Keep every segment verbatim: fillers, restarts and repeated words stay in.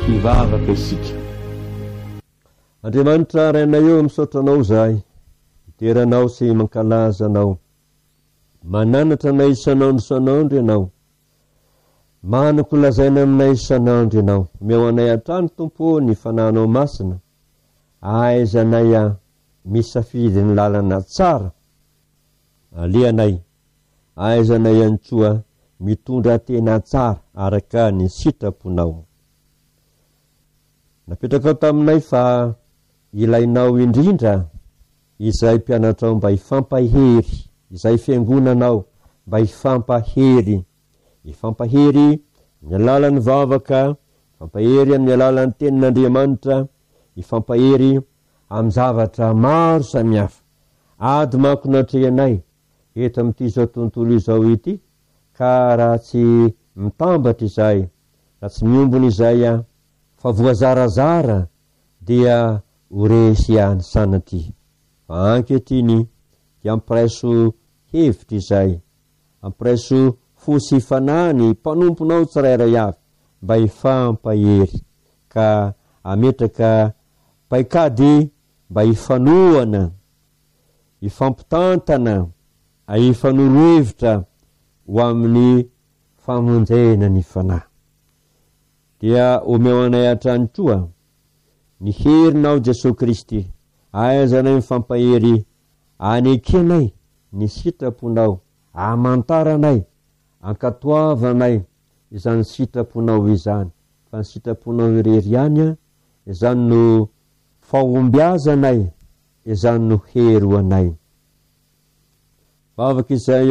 hivavaka isika. Andriamanitra rainay eo misaotranao zahay, iteranao sy mankalaza anao, mananatra anay isanandro isanandro ianao, manako lazaina aminay isanandro ianao. Omeo anay hatrany Tompo ny fananao masina, aizanay a misafidy ny lalana tsara, aleanay aizanay antsoa mitondra tena tsara araka ny sitraponao. Napetraka taminay fa ilainao indrindra izay mpianatrao mba hifampahery, izay fiangonanao mba hifampahery, hifampahery amin'ny alalan'ny vavaka, hifampahery amin'ny alalan'ny tenin'Andriamanitra, hifampahery amin'ny zavatra maro samihafa. Ady manko natrehanay eto amin'ity zao tontolo izao ity, ka raha tsy mitambatra izay, raha tsy miombony izay a, fa voazarazara dia horesy ihany sanatry. Fa ankehitriny dia ampireso hevitra izay, ampireso fosy fanany mpanomponao tsirairay avy mba hifampahery, ka ametraka paikady mba hifanohana, hifampitantana, hifanorohevitra ho amin'ny famonjena ny fanahy. Dia omeo anay hatrany koa ny herinao Jesosy Kristy, aizanay mifampahery anekenay ny sitraponao, amantaranay, ankatoavanay izany sitraponao izany. Fa ny sitraponao irery ihany izany no fahombiazanay, izany no hery ho anay. Vavaka izay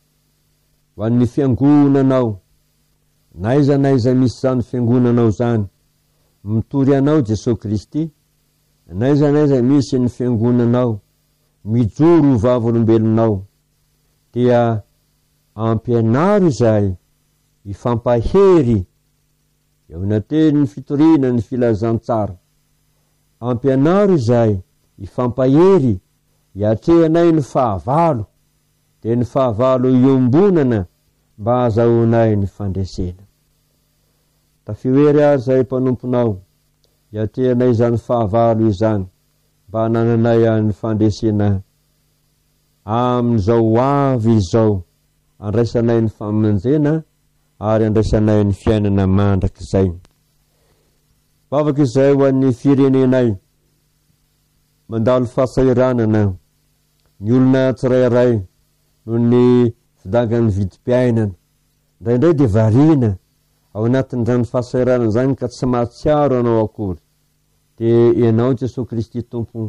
ho an'ny fiangonanao, naiza naiza misy zany fiangonanao zany, mitory anao Jesosy Kristy, naiza naiza misy ny fiangonanao mijoro vavolombelonao, dia ampianaro izay hifampahery eo nateny ny fitoriana ny filazantsara, ampianaro izay hifampahery hiatrehanay ny fahavalo, dia ny fahavalo iombonana mba azahoanay ny fandresena. Tafioery ary zay mpanomponao, hiatrehanay izany fahavalo izany mba nananay ny fandresena amin'izao avy izao, andraisanay ny famonjena ary andraisanay ny fiainana mandrakizay. Vavaka izay ho an'ny firenenay, mandalo fahasairanana ny olona tsirairay noho ny fidangan'ny vidim-piainana, indraindray dia variana ao anatin'izany fahasairanana zany ka tsy mahatsiaro anao akory. Dia ianao Jesosy Kristy Tompo,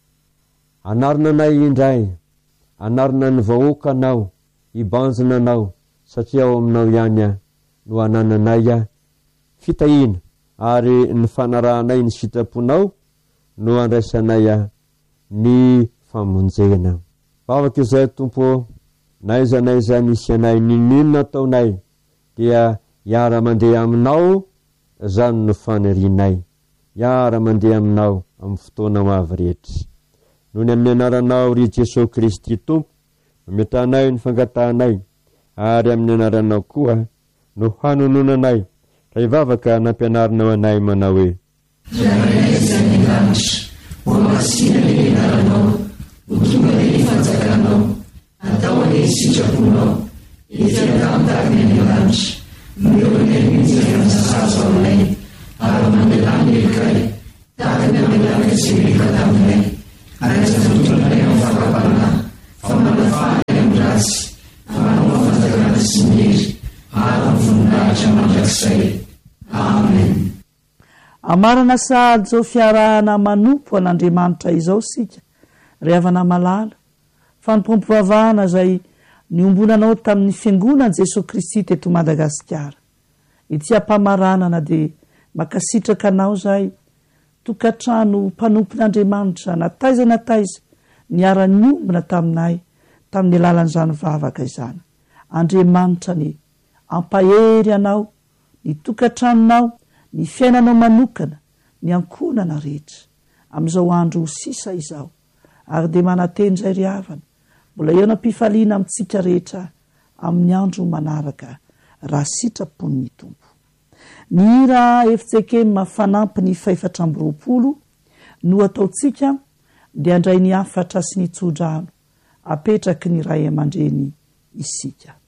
anarina anay indray, anarina ny vahoaka anao, hibanjina anao, satria ao aminao ihany no anananay fitahina, ary ny fanarahanay ny sitraponao no andraisanay ny famonjena. Vavaka izay Tompo, naiza naiza misy anay ninona ataonay, dia hiara mandeha aminao zany no fanirianay, hiara mandeha aminao amin'ny fotoana mavy rehetra. Noho ny amin'ny anaranao ry Jesosy Kristy Tompo, metanay ny fangatanay, ary amin'ny anaranao koa no hanononanay, ka hivavaka nampianarinao anay manao hoe: Iaraisa ny lanitra, ho masina ny anaranao, ho tonga ny fanjakanao, atao any sitraponao, itiraka mitany ny lanitra, miloana ny mitirana sazo aminay, ary mandelany elikay, tahaka ny amelaka sy milika taminay, ary zatotonay amin'ny fakapana, fa manafany amin'ny rasy, manao fanjakana sy mihery, ary mivoninahitra mandrakizay. Amen. Amarana sahady zao fiarahana manompo an'Andriamanitra izao sika, rehavana malala, fa nipompovavahana zay niombonanao tamin'ny fiangonan'i Jesosy Kristy teto Madagasikara. Ity ampamaranana dia makasitraka anao zay, tokatrano mpanompon'Andriamanitra nataiza nataiza niara-niombona taminay tamin'ny alalan'izany vavaka izany. Andriamanitra ny ampahery anao, ny tokatranonao, ny fiainanao manokana, ny ankonana rehetra amin'izao andro sisa izao, ary dia manateny zay ry havana, mbola eo nampifaliana amintsika rehetra amin'ny andro manaraka raha sitrapon'ny Tompo. ny hira efitseke mafanampy ny faefatra ambyroapolo no ataotsika dia andray ny afatra sy ny tsodrano apetraky ny ray aman-dreny isika.